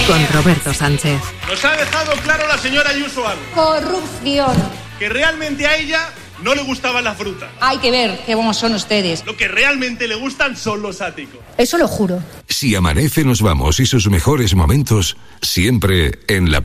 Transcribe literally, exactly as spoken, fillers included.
con Roberto Sánchez. Nos ha dejado claro la señora Ayuso algo. Corrupción. Que realmente a ella no le gustaba la fruta. Hay que ver qué buenos son ustedes. Lo que realmente le gustan son los áticos. Eso lo juro. Si amanece nos vamos y sus mejores momentos siempre en la